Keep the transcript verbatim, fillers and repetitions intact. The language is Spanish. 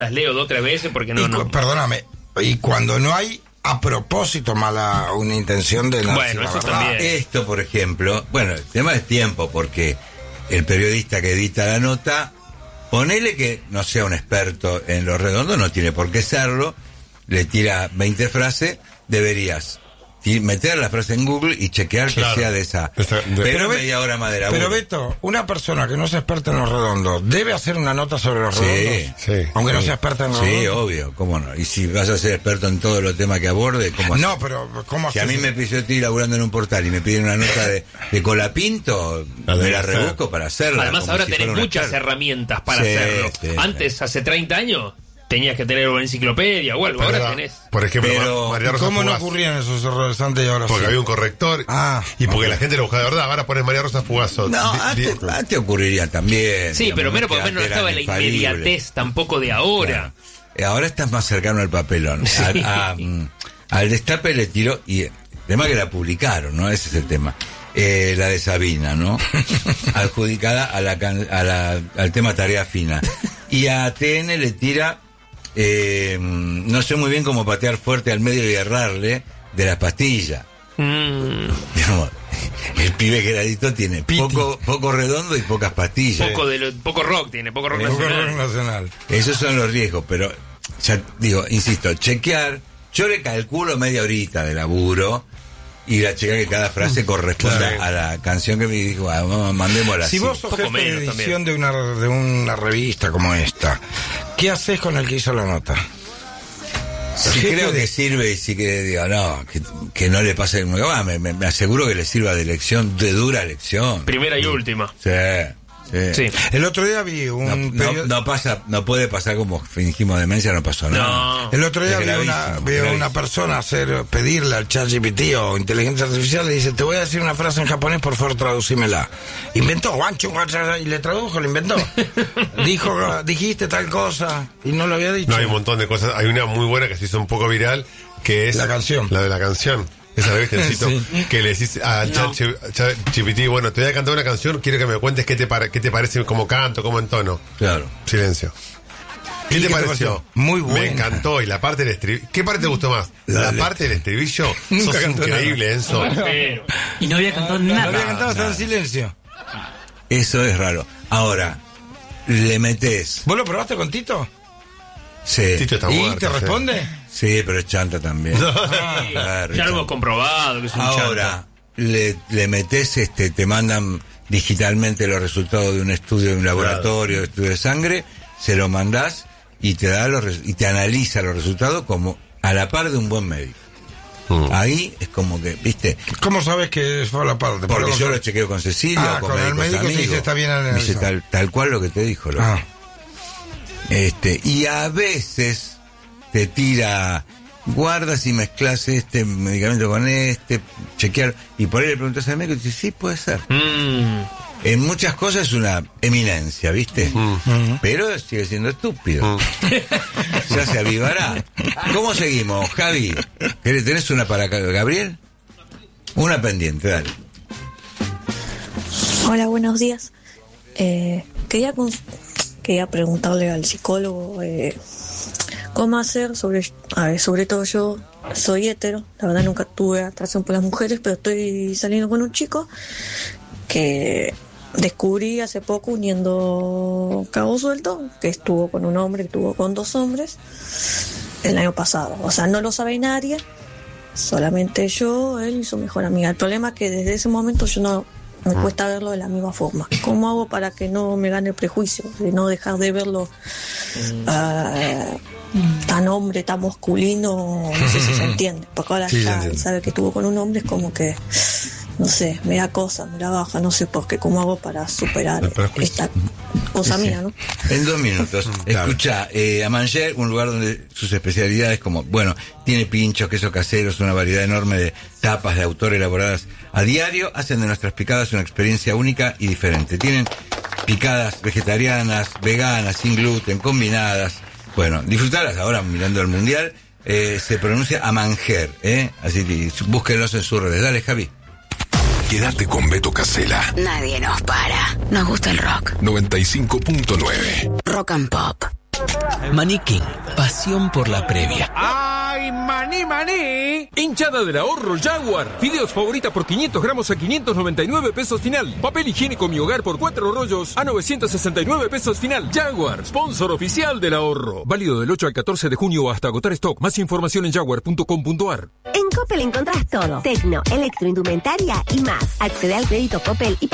las leo dos o tres veces porque no, y, no. Perdóname, y cuando no hay a propósito mala una intención de no bueno, decir eso la verdad. también. Esto, por ejemplo, bueno, el tema es tiempo, porque el periodista que edita la nota, ponele que no sea un experto en lo redondo, no tiene por qué serlo, le tira veinte frases, deberías meter la frase en Google y chequear claro. que sea de esa. Esta, de... Pero, Pero media hora más de laburo. Pero Beto, una persona que no es experta en los redondos, ¿debe hacer una nota sobre los Sí, redondos? sí. Aunque no Sí. sea experta en los Sí, redondos. obvio, cómo no. Y si vas a ser experto en todos los temas que aborde, ¿cómo No, hacer? pero ¿cómo Si a haces? mí me pidió, yo estoy laburando en un portal y me piden una nota de, de Colapinto, La me debe la hacer. rebusco para hacerla. Además como ahora si tenés fuera un muchas experto. herramientas para Sí, hacerlo. sí, Antes, sí. hace treinta años, tenías que tener una enciclopedia o algo. Pero Ahora era, tenés. por ejemplo, Pero, María Rosa ¿Cómo no Fugaz, ocurrían esos errores antes y ahora porque sí? había un corrector Ah, y porque ok. la gente lo buscaba de verdad. Ahora pones María Rosa Fugazo. No, Di- antes, di- antes ocurriría también. Sí, digamos, pero no menos es que porque no antes estaba eran la infalibles. inmediatez tampoco de ahora. Claro. Eh, Ahora estás más cercano al papelón. Sí. A- a, mm, al destape le tiró, y el tema que la publicaron, ¿no? Ese es el tema. Eh, la de Sabina, ¿no? Adjudicada a la, can- a la al tema tarea fina. Y a A T N le tira, eh, no sé muy bien cómo patear fuerte al medio y errarle de las pastillas. Mm, Digamos, el pibe que era adicto tiene Piti. poco, poco redondo y pocas pastillas. poco, de lo- poco rock tiene, poco rock Poco nacional. rock nacional. Esos son los riesgos, pero ya digo, insisto, chequear, yo le calculo media horita de laburo y la chequear que cada frase corresponda Claro. a la canción que me dijo, ah, vamos, mandémosla Si así. vos sos Poco jefe de menos edición de una, de una revista como esta, ¿qué haces con el que hizo la nota? Si jefe creo de- que sirve y si que digo, no, que, que no le pase, ah, me, me, me aseguro que le sirva de lección, de dura lección. Primera y última. Sí, sí. Sí. El otro día vi un No, no, perio- no pasa, no puede pasar como fingimos demencia, no pasó nada. No. El otro día Es vi, una, gravísimo, vi a gravísimo. una persona hacer, pedirle al ChatGPT o inteligencia artificial, le dice, te voy a decir una frase en japonés, por favor traducímela. Inventó, guancho, guancho, y le tradujo, le inventó. Dijo, dijiste tal cosa, y no lo había dicho. No, hay un montón de cosas. Hay una muy buena que se hizo un poco viral, que es... La canción. La de la canción. Esa vez Sí. que le decís a No. ChatGPT, bueno, te voy a cantar una canción, quiero que me cuentes qué te, para, qué te parece como canto, como entono. Claro. Silencio. ¿Qué ¿Y te qué te pareció? pareció? Muy buena. Me encantó. Y la parte del estribillo. ¿Qué parte te gustó más? La La, de- parte del estribillo. Nunca Sos cantó increíble, Enzo. Pero, Y no había cantado No nada. había cantado, estaba en silencio. Eso es raro. Ahora, le metes. ¿Vos lo probaste con Tito? Sí. Tito está ¿Y muerto, te sí. responde? Sí, pero es chanta también. Ah, Claro, ya es lo hemos chanta. comprobado que es un Ahora, chanta. le, le metes, este, te mandan digitalmente los resultados de un estudio de un laboratorio, de estudio de sangre, se lo mandás y te da los res- y te analiza los resultados como a la par de un buen médico. Mm. Ahí es como que, viste, ¿Cómo sabes que fue la parte? porque Por yo lo lo chequeo con Cecilia Ah, o con, con el médicos médico te amigos. dice, está bien Me dice analizado. tal, tal cual lo que te dijo. Lo Ah. Este, y a veces te tira, guarda si mezclas este medicamento con este, chequear, y por ahí le preguntas al médico y dice, sí, puede ser. Mm, En muchas cosas es una eminencia, ¿viste? Mm. Pero sigue siendo estúpido. Ya se avivará. ¿Cómo seguimos, Javi? ¿Querés- ¿Tenés una para Gabriel? Una pendiente, dale. Hola, buenos días. Eh, quería cons- quería preguntarle al psicólogo eh, cómo hacer sobre, a ver, sobre todo yo soy hetero, la verdad nunca tuve atracción por las mujeres, pero estoy saliendo con un chico que descubrí hace poco uniendo cabo suelto, que estuvo con un hombre, que estuvo con dos hombres el año pasado. O sea, no lo sabe nadie, solamente yo, él y su mejor amiga. El problema es que desde ese momento yo no me cuesta verlo de la misma forma. ¿Cómo hago para que no me gane el prejuicio? De no dejar de verlo ah, tan hombre, tan masculino, no sé si se entiende. Porque ahora Sí, se ya entiende. sabe que estuvo con un hombre, es como que, no sé, me da cosa, me la baja, no sé por qué. ¿Cómo hago para superar El prejuicio. esta cosa mía, no? En dos minutos. Claro. Escucha, eh, Amanger, un lugar donde sus especialidades como, bueno, tiene pinchos, quesos caseros, una variedad enorme de tapas de autor elaboradas a diario, hacen de nuestras picadas una experiencia única y diferente. Tienen picadas vegetarianas, veganas, sin gluten, combinadas. Bueno, disfrutarlas ahora mirando el mundial. Eh, se pronuncia Amanger, ¿eh? Así que búsquenlos en sus redes. Dale, Javi. Quédate con Beto Casella. Nadie nos para. Nos gusta el rock. noventa y cinco punto nueve. Rock and Pop. Maní King, pasión por la previa. ¡Ay, maní, maní! Hinchada del ahorro Jaguar. Fideos favorita por quinientos gramos a quinientos noventa y nueve pesos final. Papel higiénico Mi Hogar por cuatro rollos a novecientos sesenta y nueve pesos final. Jaguar, sponsor oficial del ahorro. Válido del ocho al catorce de junio hasta agotar stock. Más información en jaguar punto com punto a r. En Coppel encontrás todo. Tecno, electroindumentaria y más. Accede al crédito Coppel y